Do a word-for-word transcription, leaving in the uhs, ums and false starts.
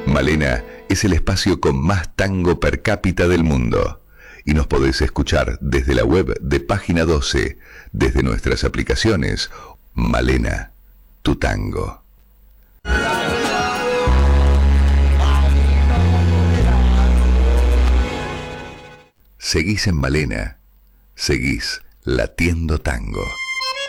Malena es el espacio con más tango per cápita del mundo. Y nos podés escuchar desde la web de Página doce, desde nuestras aplicaciones. Malena, tu tango. Seguís en Malena, seguís latiendo tango.